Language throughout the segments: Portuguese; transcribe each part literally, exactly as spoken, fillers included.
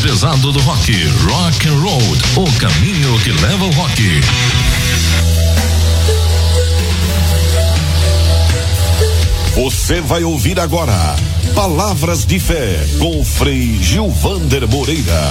pesado do rock, Rock and Roll, o caminho que leva ao rock. Você vai ouvir agora Palavras de Fé com o Frei Gilvander Moreira.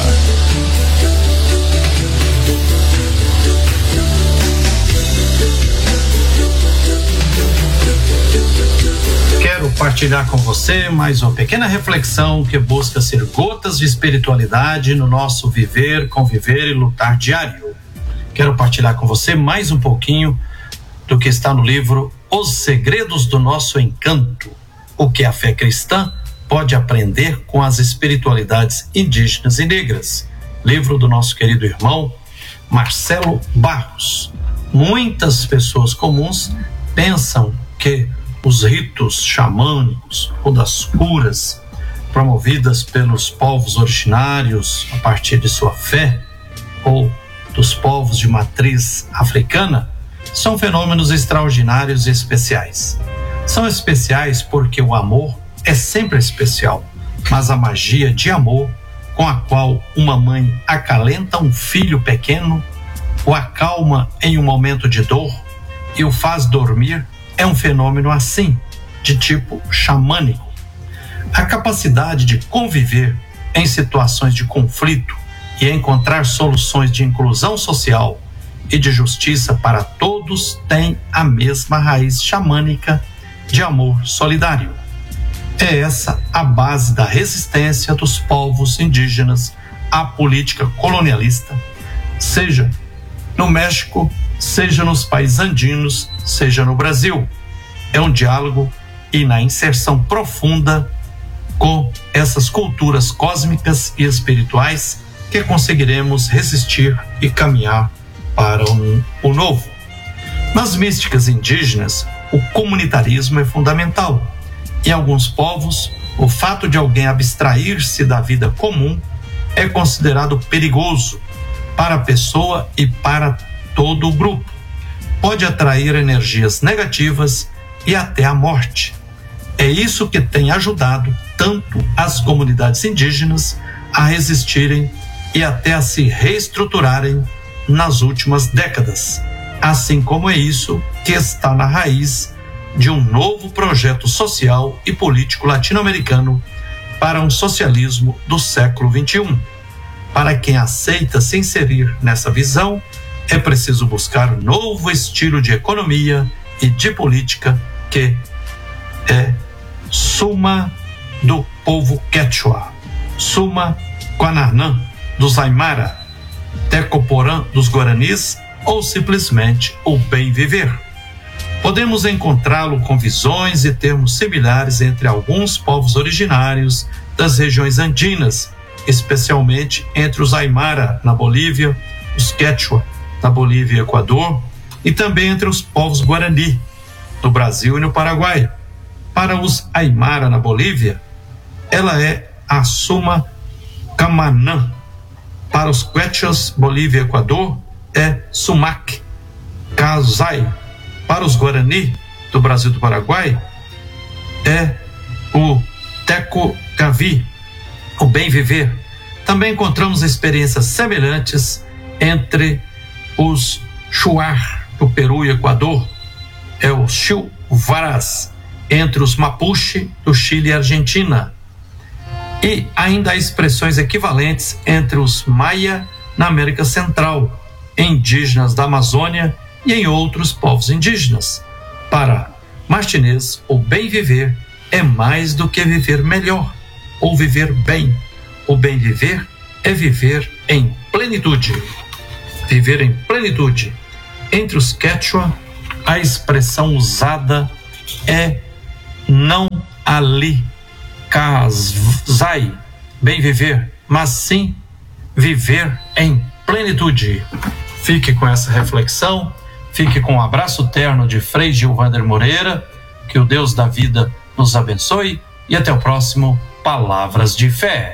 Quero partilhar com você mais uma pequena reflexão que busca ser gotas de espiritualidade no nosso viver, conviver e lutar diário. Quero partilhar com você mais um pouquinho do que está no livro Os Segredos do Nosso Encanto, o que a fé cristã pode aprender com as espiritualidades indígenas e negras. Livro do nosso querido irmão Marcelo Barros. Muitas pessoas comuns pensam que os ritos xamânicos ou das curas promovidas pelos povos originários a partir de sua fé ou dos povos de matriz africana são fenômenos extraordinários e especiais. São especiais porque o amor é sempre especial, mas a magia de amor com a qual uma mãe acalenta um filho pequeno, o acalma em um momento de dor e o faz dormir é um fenômeno assim, de tipo xamânico. A capacidade de conviver em situações de conflito e encontrar soluções de inclusão social e de justiça para todos tem a mesma raiz xamânica de amor solidário. É essa a base da resistência dos povos indígenas à política colonialista, seja no México, seja nos países andinos, seja no Brasil. É um diálogo e na inserção profunda com essas culturas cósmicas e espirituais que conseguiremos resistir e caminhar para um, o novo. Nas místicas indígenas, o comunitarismo é fundamental. Em alguns povos, o fato de alguém abstrair-se da vida comum é considerado perigoso para a pessoa e para todo o grupo. Pode atrair energias negativas e até a morte. É isso que tem ajudado tanto as comunidades indígenas a resistirem e até a se reestruturarem nas últimas décadas, assim como é isso que está na raiz de um novo projeto social e político latino-americano para um socialismo do século vinte e um. Para quem aceita se inserir nessa visão, é preciso buscar um novo estilo de economia e de política que é Suma do povo Quechua, Suma Guanarnã dos Aymara, Tecoporã dos Guaranis ou simplesmente o bem viver. Podemos encontrá-lo com visões e termos similares entre alguns povos originários das regiões andinas, especialmente entre os Aymara na Bolívia, os Quechua na Bolívia e Equador, e também entre os povos Guarani no Brasil e no Paraguai. Para os Aymara na Bolívia, ela é a Suma Camanã. Para os Quechuas, Bolívia e Equador, é Sumac Kazai. Para os Guarani do Brasil e do Paraguai, é o Teco Cavi, o bem viver. Também encontramos experiências semelhantes entre os Shuar do Peru e Equador, é o Chiu Varas, entre os Mapuche do Chile e Argentina. E ainda há expressões equivalentes entre os Maia na América Central, indígenas da Amazônia e em outros povos indígenas. Para Martinez, o bem viver é mais do que viver melhor ou viver bem. O bem viver é viver em plenitude. Viver em plenitude. Entre os Quechua, a expressão usada é não ali Kazai, bem viver, mas sim viver em plenitude. Fique com essa reflexão, fique com um abraço terno de Frei Gilvander Moreira, que o Deus da vida nos abençoe e até o próximo Palavras de Fé.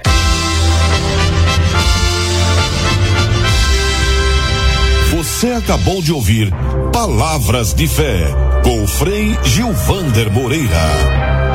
Você acabou de ouvir Palavras de Fé com o Frei Gilvander Moreira.